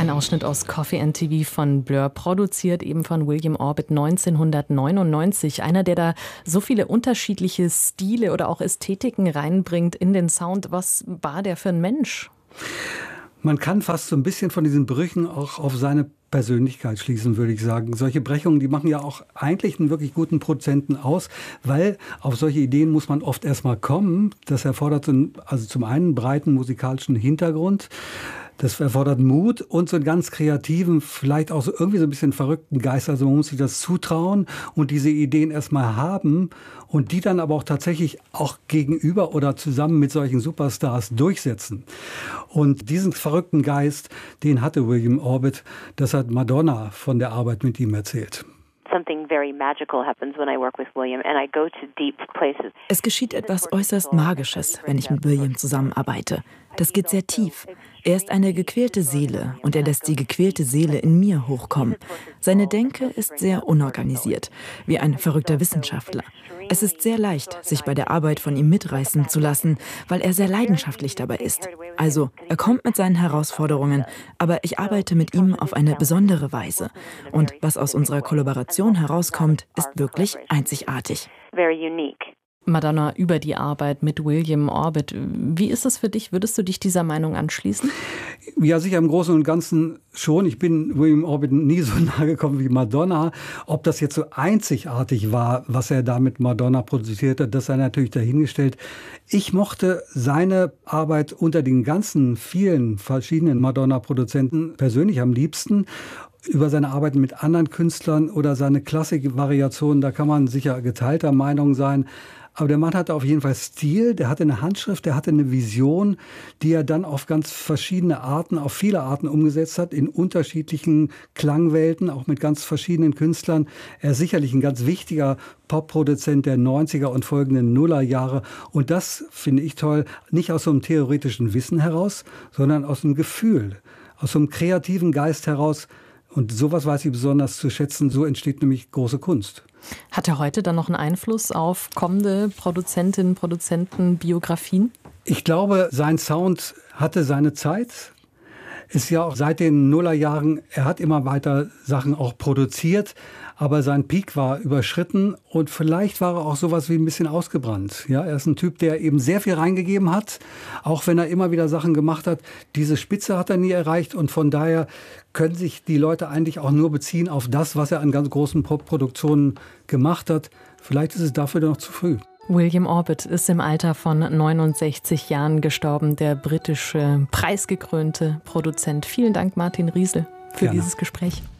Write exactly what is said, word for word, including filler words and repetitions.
Ein Ausschnitt aus Coffee and T V von Blur, produziert eben von William Orbit neunzehnhundertneunundneunzig. Einer, der da so viele unterschiedliche Stile oder auch Ästhetiken reinbringt in den Sound. Was war der für ein Mensch? Man kann fast so ein bisschen von diesen Brüchen auch auf seine Persönlichkeit schließen, würde ich sagen. Solche Brechungen, die machen ja auch eigentlich einen wirklich guten Produzenten aus, weil auf solche Ideen muss man oft erstmal kommen. Das erfordert also zum einen einen breiten musikalischen Hintergrund. Das erfordert Mut und so einen ganz kreativen, vielleicht auch so irgendwie so ein bisschen verrückten Geist. Also man muss sich das zutrauen und diese Ideen erstmal haben und die dann aber auch tatsächlich auch gegenüber oder zusammen mit solchen Superstars durchsetzen. Und diesen verrückten Geist, den hatte William Orbit. Das hat Madonna von der Arbeit mit ihm erzählt. Es geschieht etwas äußerst Magisches, wenn ich mit William zusammenarbeite. Das geht sehr tief. Er ist eine gequälte Seele und er lässt die gequälte Seele in mir hochkommen. Seine Denke ist sehr unorganisiert, wie ein verrückter Wissenschaftler. Es ist sehr leicht, sich bei der Arbeit von ihm mitreißen zu lassen, weil er sehr leidenschaftlich dabei ist. Also, er kommt mit seinen Herausforderungen, aber ich arbeite mit ihm auf eine besondere Weise. Und was aus unserer Kollaboration herauskommt, ist wirklich einzigartig. Madonna über die Arbeit mit William Orbit. Wie ist das für dich? Würdest du dich dieser Meinung anschließen? Ja, sicher im Großen und Ganzen schon. Ich bin William Orbit nie so nahe gekommen wie Madonna. Ob das jetzt so einzigartig war, was er da mit Madonna produziert hat, das sei natürlich dahingestellt. Ich mochte seine Arbeit unter den ganzen vielen verschiedenen Madonna-Produzenten persönlich am liebsten. Über seine Arbeiten mit anderen Künstlern oder seine Klassik-Variationen, da kann man sicher geteilter Meinung sein. Aber der Mann hatte auf jeden Fall Stil, der hatte eine Handschrift, der hatte eine Vision, die er dann auf ganz verschiedene Arten, auf viele Arten umgesetzt hat, in unterschiedlichen Klangwelten, auch mit ganz verschiedenen Künstlern. Er ist sicherlich ein ganz wichtiger Popproduzent der neunziger und folgenden Nullerjahre. Und das finde ich toll, nicht aus so einem theoretischen Wissen heraus, sondern aus einem Gefühl, aus so einem kreativen Geist heraus. Und sowas weiß ich besonders zu schätzen. So entsteht nämlich große Kunst. Hat er heute dann noch einen Einfluss auf kommende Produzentinnen, Produzenten, Biografien? Ich glaube, sein Sound hatte seine Zeit. Ist ja auch seit den Nullerjahren, er hat immer weiter Sachen auch produziert, aber sein Peak war überschritten und vielleicht war er auch sowas wie ein bisschen ausgebrannt. Ja, er ist ein Typ, der eben sehr viel reingegeben hat, auch wenn er immer wieder Sachen gemacht hat. Diese Spitze hat er nie erreicht und von daher können sich die Leute eigentlich auch nur beziehen auf das, was er an ganz großen Pop-Produktionen gemacht hat. Vielleicht ist es dafür noch zu früh. William Orbit ist im Alter von neunundsechzig Jahren gestorben, der britische, preisgekrönte Produzent. Vielen Dank, Martin Riesel, für Gerne. dieses Gespräch.